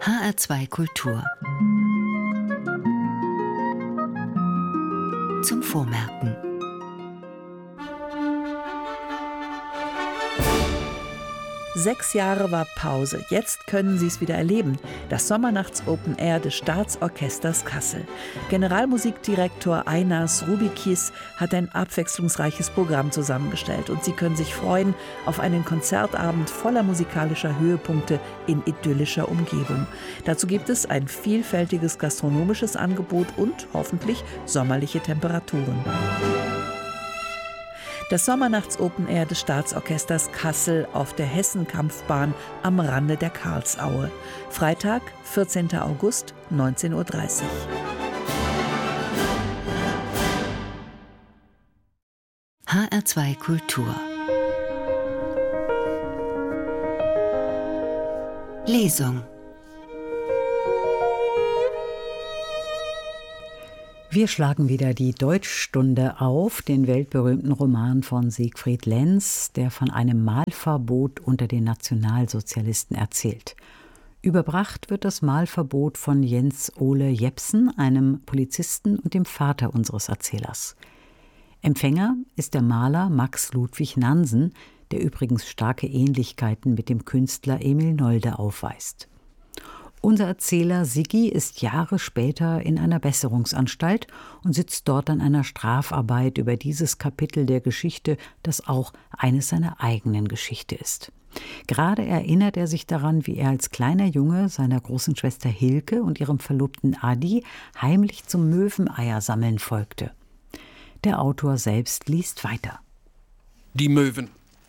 HR2 Kultur. Zum Vormerken. Sechs Jahre war Pause. Jetzt können Sie es wieder erleben. Das Sommernachts-Open Air des Staatsorchesters Kassel. Generalmusikdirektor Einars Rubikis hat ein abwechslungsreiches Programm zusammengestellt. Und Sie können sich freuen auf einen Konzertabend voller musikalischer Höhepunkte in idyllischer Umgebung. Dazu gibt es ein vielfältiges gastronomisches Angebot und hoffentlich sommerliche Temperaturen. Das Sommernachts-Open Air des Staatsorchesters Kassel auf der Hessenkampfbahn am Rande der Karlsaue. Freitag, 14. August, 19:30 Uhr. HR2 Kultur. Lesung. Wir schlagen wieder die Deutschstunde auf, den weltberühmten Roman von Siegfried Lenz, der von einem Malverbot unter den Nationalsozialisten erzählt. Überbracht wird das Malverbot von Jens Ole Jepsen, einem Polizisten und dem Vater unseres Erzählers. Empfänger ist der Maler Max Ludwig Nansen, der übrigens starke Ähnlichkeiten mit dem Künstler Emil Nolde aufweist. Unser Erzähler Siggi ist Jahre später in einer Besserungsanstalt und sitzt dort an einer Strafarbeit über dieses Kapitel der Geschichte, das auch eines seiner eigenen Geschichte ist. Gerade erinnert er sich daran, wie er als kleiner Junge seiner großen Schwester Hilke und ihrem Verlobten Adi heimlich zum Möweneiersammeln folgte. Der Autor selbst liest weiter. Die Möwen.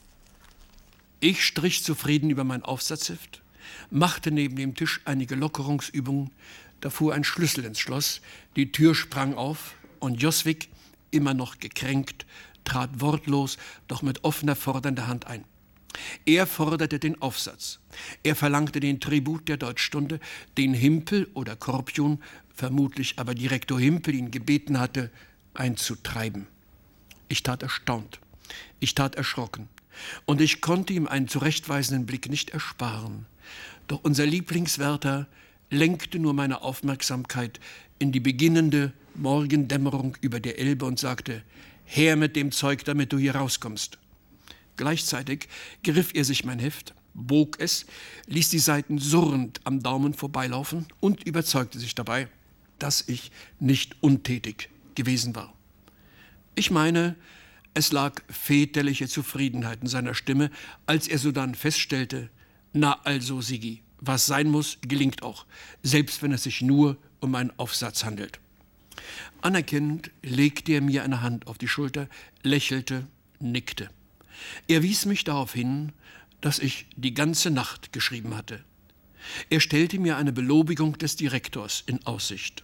Ich strich zufrieden über mein Aufsatzheft, machte neben dem Tisch einige Lockerungsübungen, da fuhr ein Schlüssel ins Schloss, die Tür sprang auf und Joswig, immer noch gekränkt, trat wortlos, doch mit offener, fordernder Hand ein. Er forderte den Aufsatz. Er verlangte den Tribut der Deutschstunde, den Himpel oder Korpion, vermutlich aber Direktor Himpel ihn gebeten hatte, einzutreiben. Ich tat erstaunt, ich tat erschrocken und ich konnte ihm einen zurechtweisenden Blick nicht ersparen. Doch unser Lieblingswärter lenkte nur meine Aufmerksamkeit in die beginnende Morgendämmerung über der Elbe und sagte: Her mit dem Zeug, damit du hier rauskommst. Gleichzeitig griff er sich mein Heft, bog es, ließ die Seiten surrend am Daumen vorbeilaufen und überzeugte sich dabei, dass ich nicht untätig gewesen war. Ich meine, es lag väterliche Zufriedenheit in seiner Stimme, als er sodann feststellte: Na also, Siggi, was sein muss, gelingt auch, selbst wenn es sich nur um einen Aufsatz handelt. Anerkennend legte er mir eine Hand auf die Schulter, lächelte, nickte. Er wies mich darauf hin, dass ich die ganze Nacht geschrieben hatte. Er stellte mir eine Belobigung des Direktors in Aussicht.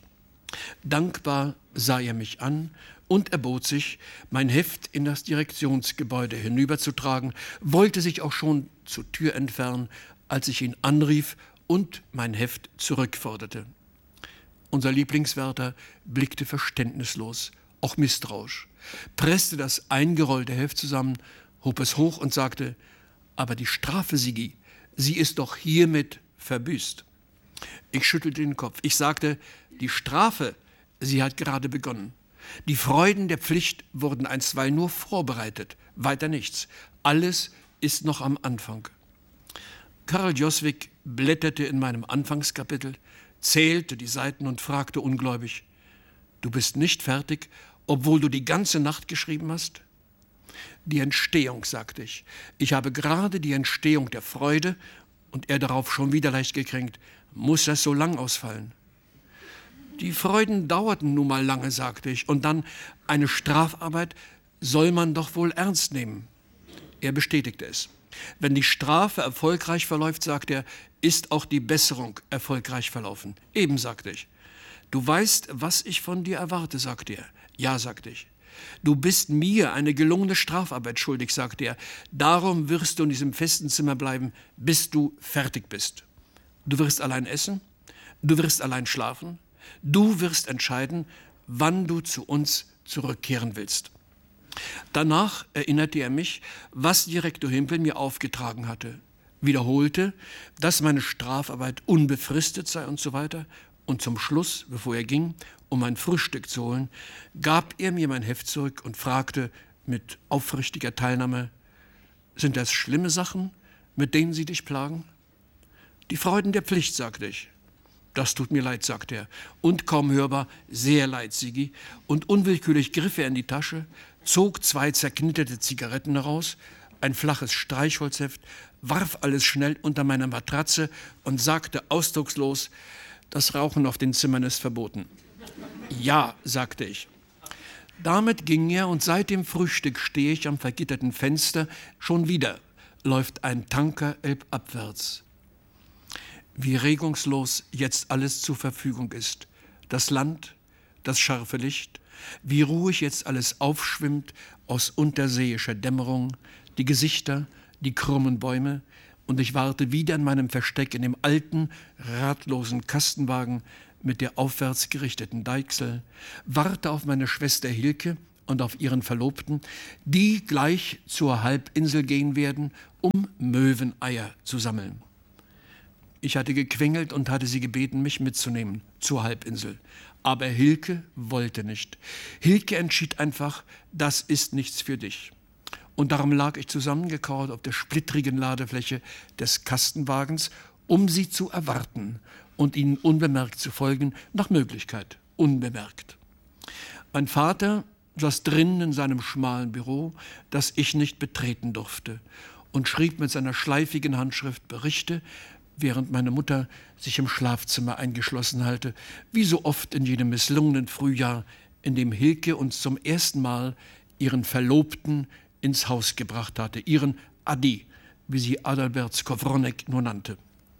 Dankbar sah er mich an und erbot sich, mein Heft in das Direktionsgebäude hinüberzutragen, wollte sich auch schon zur Tür entfernen, als ich ihn anrief und mein Heft zurückforderte. Unser Lieblingswärter blickte verständnislos, auch misstrauisch, presste das eingerollte Heft zusammen, hob es hoch und sagte: Aber die Strafe, Siggi, sie ist doch hiermit verbüßt. Ich schüttelte den Kopf. Ich sagte: Die Strafe, sie hat gerade begonnen. Die Freuden der Pflicht wurden einstweilen nur vorbereitet, weiter nichts. Alles ist noch am Anfang. Karl Joswig blätterte in meinem Anfangskapitel, zählte die Seiten und fragte ungläubig: Du bist nicht fertig, obwohl du die ganze Nacht geschrieben hast? Die Entstehung, sagte ich. Ich habe gerade die Entstehung der Freude, und er darauf schon wieder leicht gekränkt: Muss das so lang ausfallen? Die Freuden dauerten nun mal lange, sagte ich, und dann eine Strafarbeit soll man doch wohl ernst nehmen. Er bestätigte es. Wenn die Strafe erfolgreich verläuft, sagte er, ist auch die Besserung erfolgreich verlaufen. Eben, sagte ich. Du weißt, was ich von dir erwarte, sagte er. Ja, sagte ich. Du bist mir eine gelungene Strafarbeit schuldig, sagte er. Darum wirst du in diesem festen Zimmer bleiben, bis du fertig bist. Du wirst allein essen, du wirst allein schlafen, du wirst entscheiden, wann du zu uns zurückkehren willst. Danach erinnerte er mich, was Direktor Himpel mir aufgetragen hatte. wiederholte, dass meine Strafarbeit unbefristet sei und so weiter. Und zum Schluss, bevor er ging, um ein Frühstück zu holen, gab er mir mein Heft zurück und fragte mit aufrichtiger Teilnahme: Sind das schlimme Sachen, mit denen Sie dich plagen? Die Freuden der Pflicht, sagte ich. Das tut mir leid, sagte er. Und kaum hörbar, sehr leid, Sigi. Und unwillkürlich griff er in die Tasche, zog 2 zerknitterte Zigaretten heraus, ein flaches Streichholzheft, warf alles schnell unter meine Matratze und sagte ausdruckslos: Das Rauchen auf den Zimmern ist verboten. Ja, sagte ich. Damit ging er und seit dem Frühstück stehe ich am vergitterten Fenster. Schon wieder läuft ein Tanker elbabwärts. Wie regungslos jetzt alles zur Verfügung ist. Das Land, das scharfe Licht, wie ruhig jetzt alles aufschwimmt aus unterseeischer Dämmerung, die Gesichter, die krummen Bäume, und ich warte wieder in meinem Versteck in dem alten, radlosen Kastenwagen mit der aufwärts gerichteten Deichsel, warte auf meine Schwester Hilke und auf ihren Verlobten, die gleich zur Halbinsel gehen werden, um Möweneier zu sammeln. Ich hatte gequengelt und hatte sie gebeten, mich mitzunehmen zur Halbinsel. Aber Hilke wollte nicht. Hilke entschied einfach, das ist nichts für dich. Und darum lag ich zusammengekauert auf der splittrigen Ladefläche des Kastenwagens, um sie zu erwarten und ihnen unbemerkt zu folgen, nach Möglichkeit unbemerkt. Mein Vater saß drinnen in seinem schmalen Büro, das ich nicht betreten durfte, und schrieb mit seiner schleifigen Handschrift Berichte, während meine Mutter sich im Schlafzimmer eingeschlossen halte, wie so oft in jenem misslungenen Frühjahr, in dem Hilke uns zum ersten Mal ihren Verlobten ins Haus gebracht hatte, ihren Adi, wie sie Adalbert Skowronek nur nannte.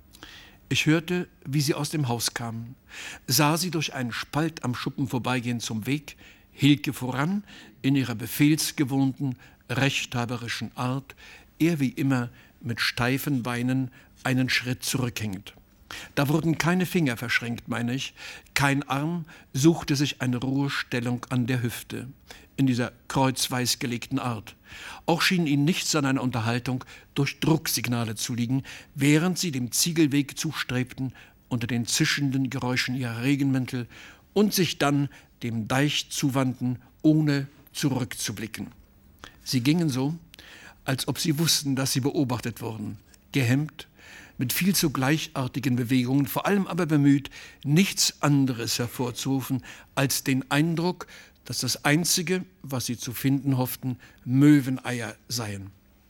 Ich hörte, wie sie aus dem Haus kamen, sah sie durch einen Spalt am Schuppen vorbeigehen zum Weg, Hilke voran, in ihrer befehlsgewohnten, rechthaberischen Art, er wie immer mit steifen Beinen einen Schritt zurückhängend. Da wurden keine Finger verschränkt, meine ich, kein Arm suchte sich eine Ruhestellung an der Hüfte, in dieser kreuzweis gelegten Art. Auch schien ihnen nichts an einer Unterhaltung durch Drucksignale zu liegen, während sie dem Ziegelweg zustrebten unter den zischenden Geräuschen ihrer Regenmäntel und sich dann dem Deich zuwandten, ohne zurückzublicken. Sie gingen so, als ob sie wussten, dass sie beobachtet wurden, gehemmt, mit viel zu gleichartigen Bewegungen, vor allem aber bemüht, nichts anderes hervorzurufen als den Eindruck, dass das Einzige, was sie zu finden hofften, Möweneier seien.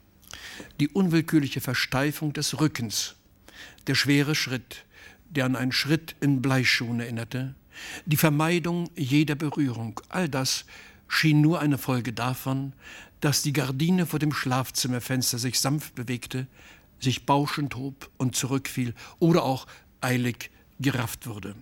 Die unwillkürliche Versteifung des Rückens, der schwere Schritt, der an einen Schritt in Bleischuhen erinnerte, die Vermeidung jeder Berührung, all das schien nur eine Folge davon, dass die Gardine vor dem Schlafzimmerfenster sich sanft bewegte, sich bauschend hob und zurückfiel oder auch eilig gerafft wurde.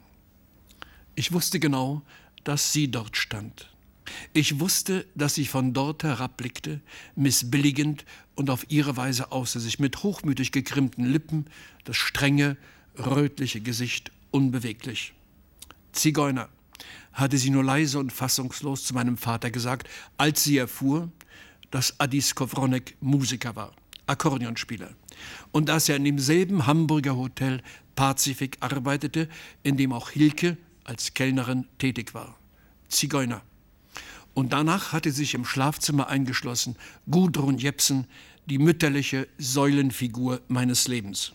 Ich wusste genau, dass sie dort stand. Ich wusste, dass sie von dort herabblickte, missbilligend und auf ihre Weise außer sich, mit hochmütig gekrümmten Lippen, das strenge, rötliche Gesicht unbeweglich. Zigeuner, hatte sie nur leise und fassungslos zu meinem Vater gesagt, als sie erfuhr, dass Adi Skowronek Musiker war, Akkordeonspieler, und dass er in demselben Hamburger Hotel Pazifik arbeitete, in dem auch Hilke als Kellnerin tätig war. Zigeuner. Und danach hatte sich im Schlafzimmer eingeschlossen Gudrun Jepsen, die mütterliche Säulenfigur meines Lebens.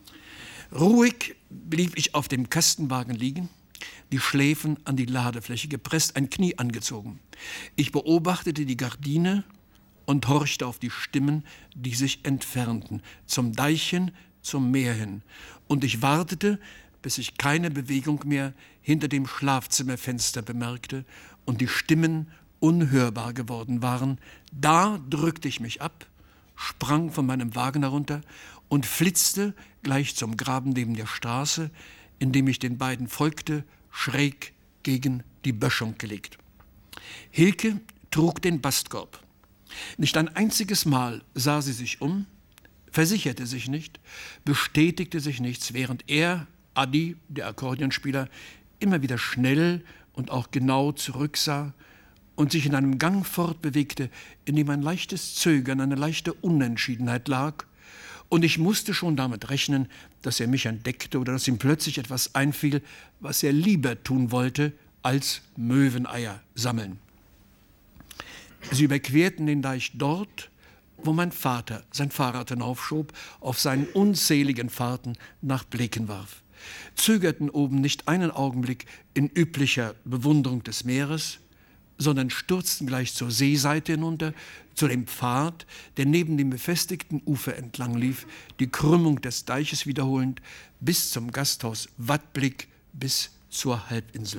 Ruhig blieb ich auf dem Kastenwagen liegen, die Schläfen an die Ladefläche gepresst, ein Knie angezogen. Ich beobachtete die Gardine und horchte auf die Stimmen, die sich entfernten, zum Deich hin, zum Meer hin. Und ich wartete, bis ich keine Bewegung mehr hinter dem Schlafzimmerfenster bemerkte und die Stimmen unhörbar geworden waren. Da drückte ich mich ab, sprang von meinem Wagen herunter und flitzte gleich zum Graben neben der Straße, indem ich den beiden folgte, schräg gegen die Böschung gelegt. Hilke trug den Bastkorb. Nicht ein einziges Mal sah sie sich um, versicherte sich nicht, bestätigte sich nichts, während er, Adi, der Akkordeonspieler, immer wieder schnell und auch genau zurücksah und sich in einem Gang fortbewegte, in dem ein leichtes Zögern, eine leichte Unentschiedenheit lag Und ich musste schon damit rechnen, dass er mich entdeckte oder dass ihm plötzlich etwas einfiel, was er lieber tun wollte, als Möweneier sammeln. Sie überquerten den Deich dort, wo mein Vater sein Fahrrad hinaufschob, auf seinen unzähligen Fahrten nach Blekenwarf, zögerten oben nicht einen Augenblick in üblicher Bewunderung des Meeres, sondern stürzten gleich zur Seeseite hinunter, zu dem Pfad, der neben dem befestigten Ufer entlang lief, die Krümmung des Deiches wiederholend, bis zum Gasthaus Wattblick, bis zur Halbinsel.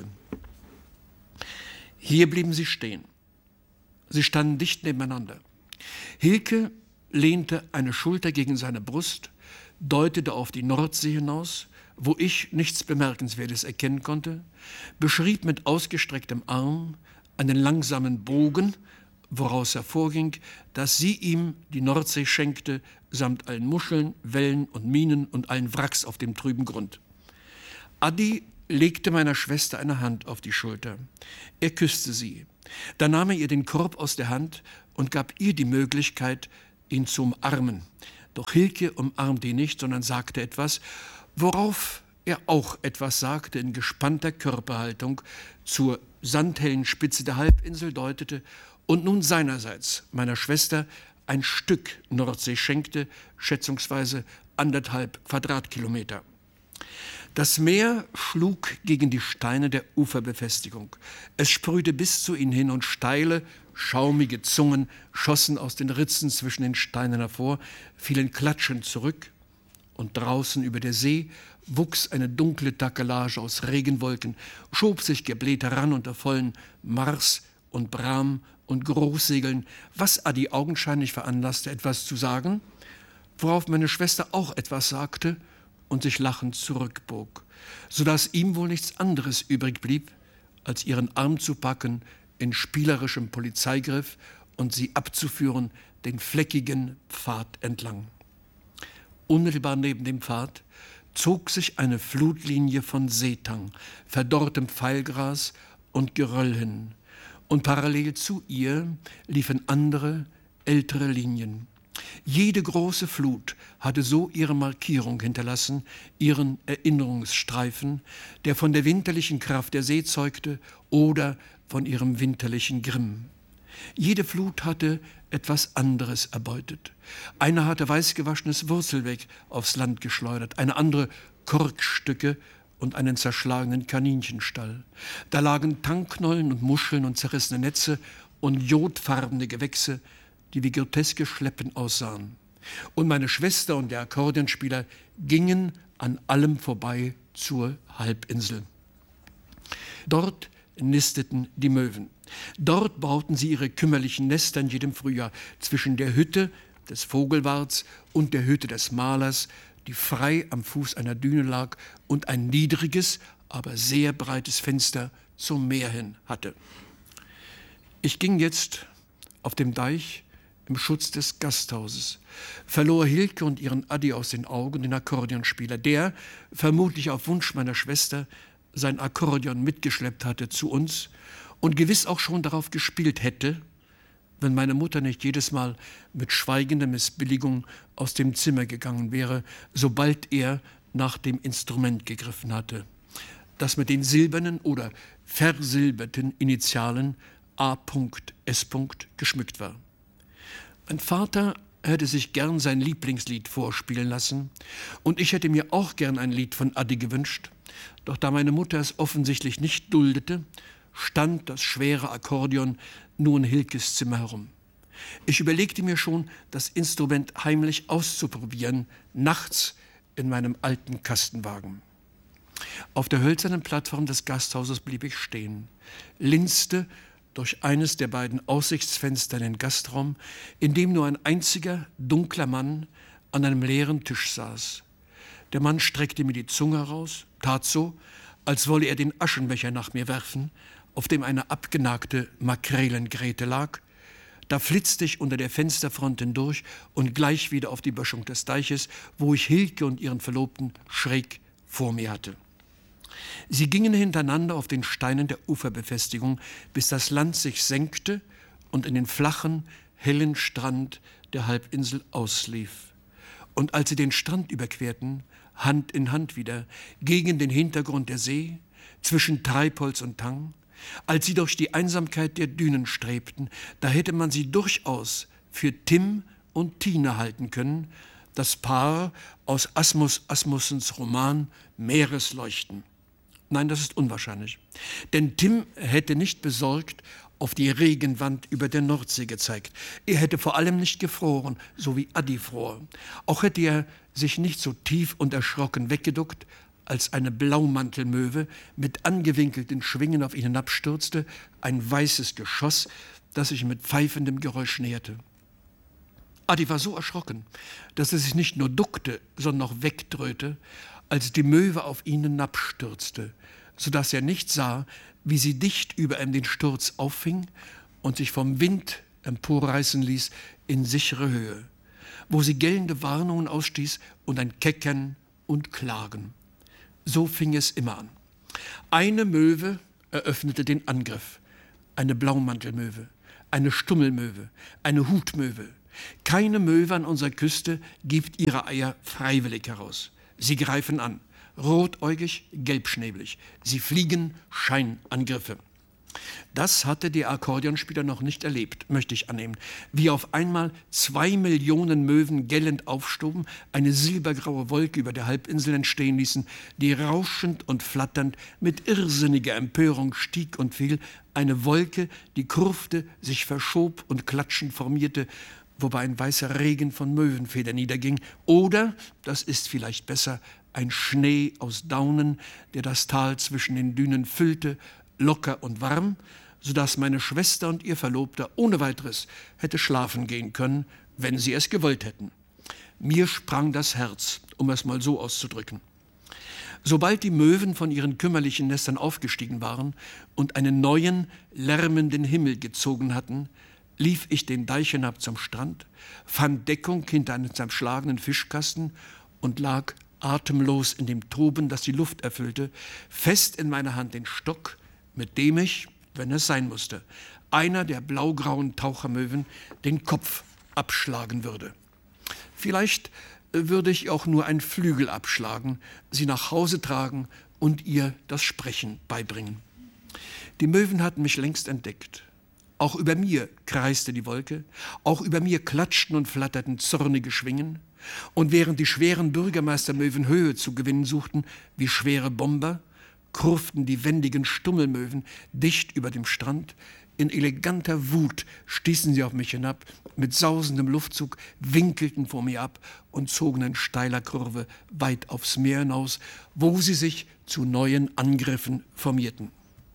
Hier blieben sie stehen. Sie standen dicht nebeneinander. Hilke lehnte eine Schulter gegen seine Brust, deutete auf die Nordsee hinaus, wo ich nichts Bemerkenswertes erkennen konnte, beschrieb mit ausgestrecktem Arm einen langsamen Bogen, woraus hervorging, dass sie ihm die Nordsee schenkte, samt allen Muscheln, Wellen und Minen und allen Wracks auf dem trüben Grund. Adi legte meiner Schwester eine Hand auf die Schulter. Er küsste sie. Dann nahm er ihr den Korb aus der Hand und gab ihr die Möglichkeit, ihn zu umarmen. Doch Hilke umarmte ihn nicht, sondern sagte etwas, worauf er auch etwas sagte, in gespannter Körperhaltung, zur sandhellen Spitze der Halbinsel deutete und nun seinerseits meiner Schwester ein Stück Nordsee schenkte, schätzungsweise 1,5 Quadratkilometer. Das Meer schlug gegen die Steine der Uferbefestigung. Es sprühte bis zu ihnen hin und steile, schaumige Zungen schossen aus den Ritzen zwischen den Steinen hervor, fielen klatschend zurück. Und draußen über der See wuchs eine dunkle Takelage aus Regenwolken, schob sich gebläht heran unter vollen Mars und Bram und Großsegeln, was Adi augenscheinlich veranlasste, etwas zu sagen, worauf meine Schwester auch etwas sagte und sich lachend zurückbog, sodass ihm wohl nichts anderes übrig blieb, als ihren Arm zu packen in spielerischem Polizeigriff und sie abzuführen den fleckigen Pfad entlang. Unmittelbar neben dem Pfad zog sich eine Flutlinie von Seetang, verdorrtem Pfeilgras und Geröll hin, und parallel zu ihr liefen andere, ältere Linien. Jede große Flut hatte so ihre Markierung hinterlassen, ihren Erinnerungsstreifen, der von der winterlichen Kraft der See zeugte oder von ihrem winterlichen Grimm. Jede Flut hatte etwas anderes erbeutet. Eine hatte weißgewaschenes Wurzelwerk aufs Land geschleudert, eine andere Korkstücke und einen zerschlagenen Kaninchenstall. Da lagen Tangknollen und Muscheln und zerrissene Netze und jodfarbene Gewächse, die wie groteske Schleppen aussahen. Und meine Schwester und der Akkordeonspieler gingen an allem vorbei zur Halbinsel. Dort nisteten die Möwen. Dort bauten sie ihre kümmerlichen Nester in jedem Frühjahr zwischen der Hütte des Vogelwarts und der Hütte des Malers, die frei am Fuß einer Düne lag und ein niedriges, aber sehr breites Fenster zum Meer hin hatte. Ich ging jetzt auf dem Deich im Schutz des Gasthauses, verlor Hilke und ihren Adi aus den Augen, den Akkordeonspieler, der, vermutlich auf Wunsch meiner Schwester, sein Akkordeon mitgeschleppt hatte zu uns und gewiss auch schon darauf gespielt hätte, wenn meine Mutter nicht jedes Mal mit schweigender Missbilligung aus dem Zimmer gegangen wäre, sobald er nach dem Instrument gegriffen hatte, das mit den silbernen oder versilberten Initialen A.S. geschmückt war. Mein Vater hätte sich gern sein Lieblingslied vorspielen lassen und ich hätte mir auch gern ein Lied von Adi gewünscht, doch da meine Mutter es offensichtlich nicht duldete, stand das schwere Akkordeon nur in Hilkes Zimmer herum. Ich überlegte mir schon, das Instrument heimlich auszuprobieren, nachts in meinem alten Kastenwagen. Auf der hölzernen Plattform des Gasthauses blieb ich stehen, linste durch eines der beiden Aussichtsfenster in den Gastraum, in dem nur ein einziger, dunkler Mann an einem leeren Tisch saß. Der Mann streckte mir die Zunge heraus, tat so, als wolle er den Aschenbecher nach mir werfen, auf dem eine abgenagte Makrelengräte lag. Da flitzte ich unter der Fensterfront hindurch und gleich wieder auf die Böschung des Deiches, wo ich Hilke und ihren Verlobten schräg vor mir hatte. Sie gingen hintereinander auf den Steinen der Uferbefestigung, bis das Land sich senkte und in den flachen, hellen Strand der Halbinsel auslief. Und als sie den Strand überquerten, Hand in Hand wieder, gegen den Hintergrund der See, zwischen Treibholz und Tang, als sie durch die Einsamkeit der Dünen strebten, da hätte man sie durchaus für Tim und Tine halten können, das Paar aus Asmus Asmussens Roman Meeresleuchten. Nein, das ist unwahrscheinlich. Denn Tim hätte nicht besorgt auf die Regenwand über der Nordsee gezeigt. Er hätte vor allem nicht gefroren, so wie Adi fror. Auch hätte er sich nicht so tief und erschrocken weggeduckt, als eine Blaumantelmöwe mit angewinkelten Schwingen auf ihn hinabstürzte, ein weißes Geschoss, das sich mit pfeifendem Geräusch näherte. Adi war so erschrocken, dass er sich nicht nur duckte, sondern auch wegdröhte, als die Möwe auf ihn hinabstürzte, sodass er nicht sah, wie sie dicht über ihm den Sturz auffing und sich vom Wind emporreißen ließ in sichere Höhe, wo sie gellende Warnungen ausstieß und ein Keckern und Klagen. So fing es immer an. Eine Möwe eröffnete den Angriff, eine Blaumantelmöwe, eine Stummelmöwe, eine Hutmöwe. Keine Möwe an unserer Küste gibt ihre Eier freiwillig heraus. Sie greifen an, rotäugig, gelbschnäbelig. Sie fliegen Scheinangriffe. Das hatte der Akkordeonspieler noch nicht erlebt, möchte ich annehmen. Wie auf einmal 2 Millionen Möwen gellend aufstoben, eine silbergraue Wolke über der Halbinsel entstehen ließen, die rauschend und flatternd mit irrsinniger Empörung stieg und fiel. Eine Wolke, die kurfte, sich verschob und klatschend formierte, wobei ein weißer Regen von Möwenfedern niederging. Oder, das ist vielleicht besser, ein Schnee aus Daunen, der das Tal zwischen den Dünen füllte, locker und warm, sodass meine Schwester und ihr Verlobter ohne weiteres hätte schlafen gehen können, wenn sie es gewollt hätten. Mir sprang das Herz, um es mal so auszudrücken. Sobald die Möwen von ihren kümmerlichen Nestern aufgestiegen waren und einen neuen, lärmenden Himmel gezogen hatten, lief ich den Deich hinab zum Strand, fand Deckung hinter einem zerschlagenen Fischkasten und lag atemlos in dem Toben, das die Luft erfüllte, fest in meiner Hand den Stock, mit dem ich, wenn es sein musste, einer der blaugrauen Tauchermöwen den Kopf abschlagen würde. Vielleicht würde ich auch nur einen Flügel abschlagen, sie nach Hause tragen und ihr das Sprechen beibringen. Die Möwen hatten mich längst entdeckt. Auch über mir kreiste die Wolke, auch über mir klatschten und flatterten zornige Schwingen. Und während die schweren Bürgermeistermöwen Höhe zu gewinnen suchten, wie schwere Bomber, kurften die wendigen Stummelmöwen dicht über dem Strand. In eleganter Wut stießen sie auf mich hinab, mit sausendem Luftzug winkelten vor mir ab und zogen in steiler Kurve weit aufs Meer hinaus, wo sie sich zu neuen Angriffen formierten.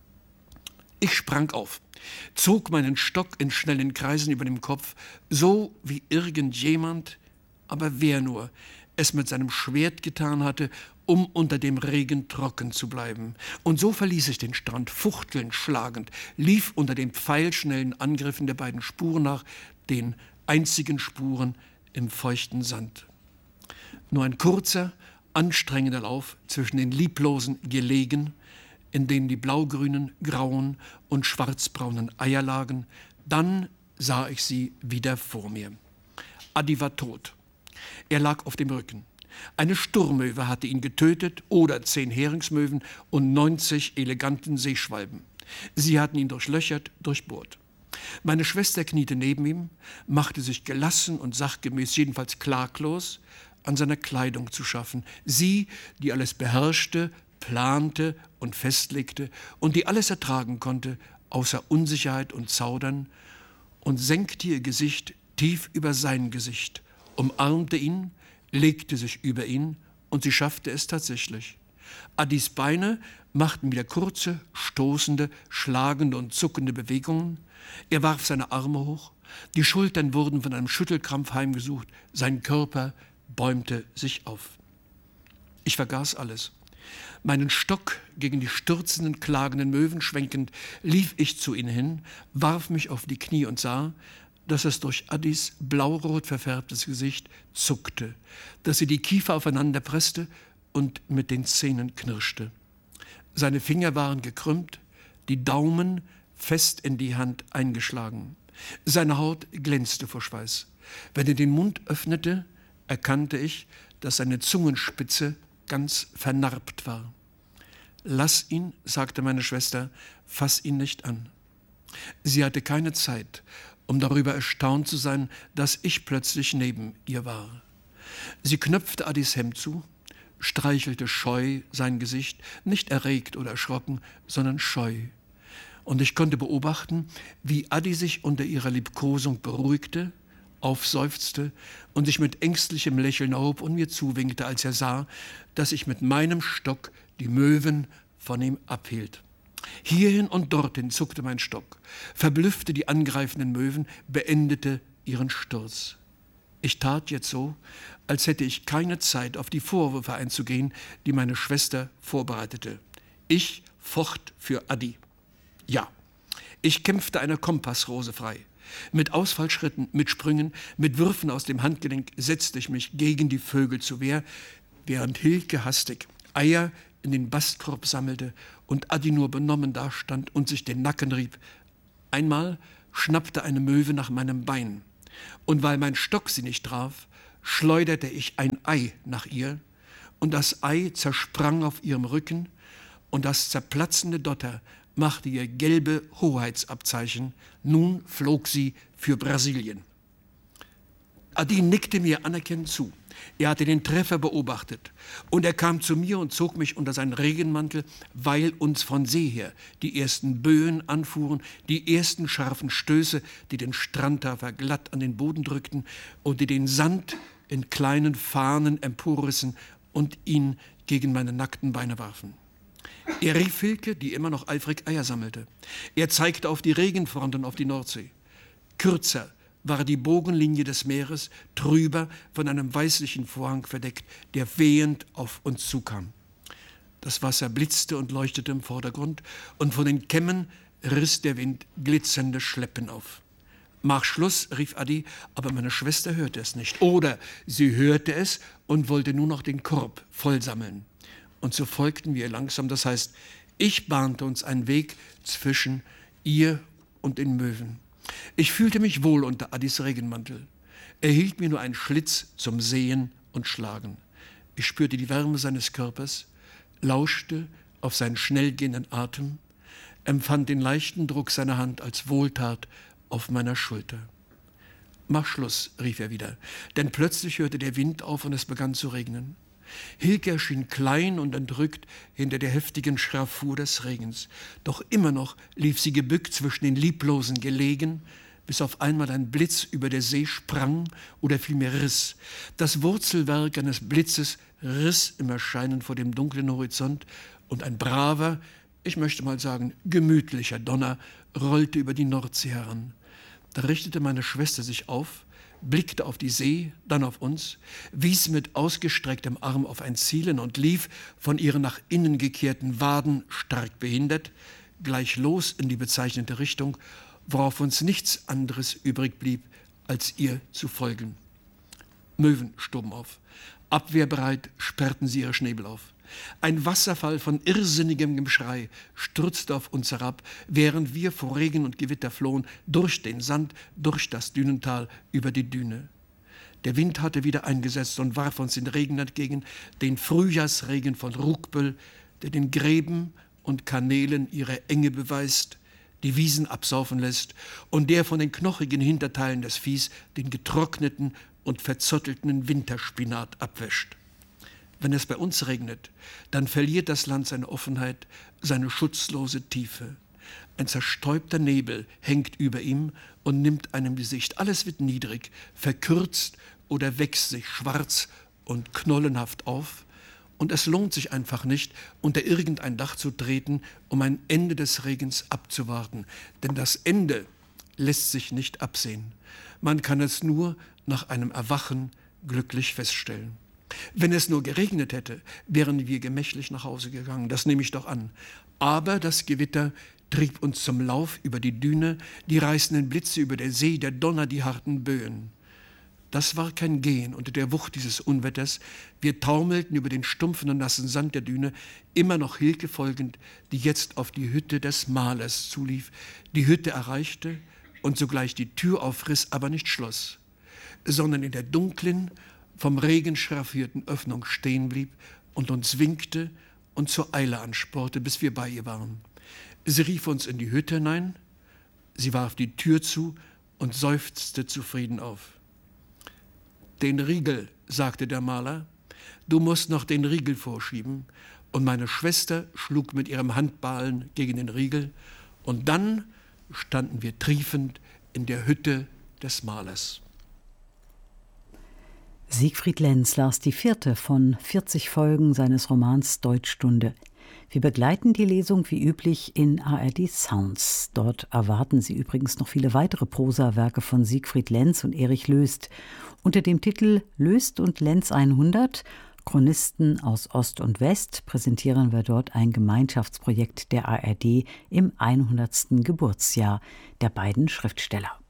Ich sprang auf, zog meinen Stock in schnellen Kreisen über dem Kopf, so wie irgendjemand, aber wer nur, es mit seinem Schwert getan hatte, um unter dem Regen trocken zu bleiben. Und so verließ ich den Strand, fuchtelnd, schlagend, lief unter den pfeilschnellen Angriffen der beiden Spuren nach, den einzigen Spuren im feuchten Sand. Nur ein kurzer, anstrengender Lauf zwischen den lieblosen Gelegen, in denen die blaugrünen, grauen und schwarzbraunen Eier lagen, dann sah ich sie wieder vor mir. Adi war tot. Er lag auf dem Rücken. Eine Sturmmöwe hatte ihn getötet oder 10 Heringsmöwen und 90 eleganten Seeschwalben. Sie hatten ihn durchlöchert, durchbohrt. Meine Schwester kniete neben ihm, machte sich gelassen und sachgemäß, jedenfalls klaglos, an seiner Kleidung zu schaffen. Sie, die alles beherrschte, plante und festlegte und die alles ertragen konnte, außer Unsicherheit und Zaudern, und senkte ihr Gesicht tief über sein Gesicht, umarmte ihn, legte sich über ihn und sie schaffte es tatsächlich. Adis Beine machten wieder kurze, stoßende, schlagende und zuckende Bewegungen. Er warf seine Arme hoch, die Schultern wurden von einem Schüttelkrampf heimgesucht, sein Körper bäumte sich auf. Ich vergaß alles. Meinen Stock gegen die stürzenden, klagenden Möwen schwenkend, lief ich zu ihnen hin, warf mich auf die Knie und sah, dass es durch Adis blaurot verfärbtes Gesicht zuckte, dass sie die Kiefer aufeinander presste und mit den Zähnen knirschte. Seine Finger waren gekrümmt, die Daumen fest in die Hand eingeschlagen. Seine Haut glänzte vor Schweiß. Wenn er den Mund öffnete, erkannte ich, dass seine Zungenspitze ganz vernarbt war. »Lass ihn«, sagte meine Schwester, »fass ihn nicht an.« Sie hatte keine Zeit, um darüber erstaunt zu sein, dass ich plötzlich neben ihr war. Sie knöpfte Addis Hemd zu, streichelte scheu sein Gesicht, nicht erregt oder erschrocken, sondern scheu. Und ich konnte beobachten, wie Addi sich unter ihrer Liebkosung beruhigte, aufseufzte und sich mit ängstlichem Lächeln erhob und mir zuwinkte, als er sah, dass ich mit meinem Stock die Möwen von ihm abhielt. Hierhin und dorthin zuckte mein Stock, verblüffte die angreifenden Möwen, beendete ihren Sturz. Ich tat jetzt so, als hätte ich keine Zeit, auf die Vorwürfe einzugehen, die meine Schwester vorbereitete. Ich focht für Addi. Ja, ich kämpfte eine Kompassrose frei. Mit Ausfallschritten, mit Sprüngen, mit Würfen aus dem Handgelenk setzte ich mich gegen die Vögel zur Wehr, während Hilke hastig Eier in den Bastkorb sammelte und Addi nur benommen dastand und sich den Nacken rieb. Einmal schnappte eine Möwe nach meinem Bein, und weil mein Stock sie nicht traf, schleuderte ich ein Ei nach ihr, und das Ei zersprang auf ihrem Rücken, und das zerplatzende Dotter machte ihr gelbe Hoheitsabzeichen. Nun flog sie für Brasilien. Addi nickte mir anerkennend zu. Er hatte den Treffer beobachtet und er kam zu mir und zog mich unter seinen Regenmantel, weil uns von See her die ersten Böen anfuhren, die ersten scharfen Stöße, die den Strandhafer glatt an den Boden drückten und die den Sand in kleinen Fahnen emporrissen und ihn gegen meine nackten Beine warfen. Er rief Hilke, die immer noch eifrig Eier sammelte. Er zeigte auf die Regenfront und auf die Nordsee. Kürzer war die Bogenlinie des Meeres, trüber von einem weißlichen Vorhang verdeckt, der wehend auf uns zukam. Das Wasser blitzte und leuchtete im Vordergrund, und von den Kämmen riss der Wind glitzernde Schleppen auf. »Mach Schluss«, rief Addi, aber meine Schwester hörte es nicht. Oder sie hörte es und wollte nur noch den Korb voll sammeln. Und so folgten wir langsam, das heißt, ich bahnte uns einen Weg zwischen ihr und den Möwen. Ich fühlte mich wohl unter Addis Regenmantel. Er hielt mir nur einen Schlitz zum Sehen und Schlagen. Ich spürte die Wärme seines Körpers, lauschte auf seinen schnell gehenden Atem, empfand den leichten Druck seiner Hand als Wohltat auf meiner Schulter. »Mach Schluss«, rief er wieder, denn plötzlich hörte der Wind auf und es begann zu regnen. Hilke erschien klein und entrückt hinter der heftigen Schraffur des Regens. Doch immer noch lief sie gebückt zwischen den lieblosen Gelegen, bis auf einmal ein Blitz über der See sprang oder vielmehr riss. Das Wurzelwerk eines Blitzes riss im Erscheinen vor dem dunklen Horizont und ein braver, ich möchte mal sagen, gemütlicher Donner rollte über die Nordsee heran. Da richtete meine Schwester sich auf, blickte auf die See, dann auf uns, wies mit ausgestrecktem Arm auf ein Zielen und lief von ihren nach innen gekehrten Waden stark behindert, gleich los in die bezeichnete Richtung, worauf uns nichts anderes übrig blieb, als ihr zu folgen. Möwen stoben auf. Abwehrbereit sperrten sie ihre Schnäbel auf. Ein Wasserfall von irrsinnigem Geschrei stürzte auf uns herab, während wir vor Regen und Gewitter flohen, durch den Sand, durch das Dünental, über die Düne. Der Wind hatte wieder eingesetzt und warf uns den Regen entgegen, den Frühjahrsregen von Rugbüll, der den Gräben und Kanälen ihre Enge beweist, die Wiesen absaufen lässt und der von den knochigen Hinterteilen des Viehs den getrockneten und verzottelten Winterspinat abwäscht. Wenn es bei uns regnet, dann verliert das Land seine Offenheit, seine schutzlose Tiefe. Ein zerstäubter Nebel hängt über ihm und nimmt einem Gesicht. Alles wird niedrig, verkürzt oder wächst sich schwarz und knollenhaft auf. Und es lohnt sich einfach nicht, unter irgendein Dach zu treten, um ein Ende des Regens abzuwarten. Denn das Ende lässt sich nicht absehen. Man kann es nur nach einem Erwachen glücklich feststellen. Wenn es nur geregnet hätte, wären wir gemächlich nach Hause gegangen, das nehme ich doch an. Aber das Gewitter trieb uns zum Lauf über die Düne, die reißenden Blitze über der See, der Donner, die harten Böen. Das war kein Gehen unter der Wucht dieses Unwetters. Wir taumelten über den stumpfen und nassen Sand der Düne, immer noch Hilke folgend, die jetzt auf die Hütte des Malers zulief, die Hütte erreichte und sogleich die Tür aufriss, aber nicht schloss, sondern in der dunklen, vom Regen schraffierten Öffnung stehen blieb und uns winkte und zur Eile anspornte, bis wir bei ihr waren. Sie rief uns in die Hütte hinein, sie warf die Tür zu und seufzte zufrieden auf. »Den Riegel«, sagte der Maler, »du musst noch den Riegel vorschieben.« Und meine Schwester schlug mit ihrem Handballen gegen den Riegel. Und dann standen wir triefend in der Hütte des Malers. Siegfried Lenz las die 4. von 40 Folgen seines Romans Deutschstunde. Wir begleiten die Lesung wie üblich in ARD Sounds. Dort erwarten Sie übrigens noch viele weitere Prosawerke von Siegfried Lenz und Erich Löst. Unter dem Titel Löst und Lenz 100 – Chronisten aus Ost und West präsentieren wir dort ein Gemeinschaftsprojekt der ARD im 100. Geburtsjahr der beiden Schriftsteller.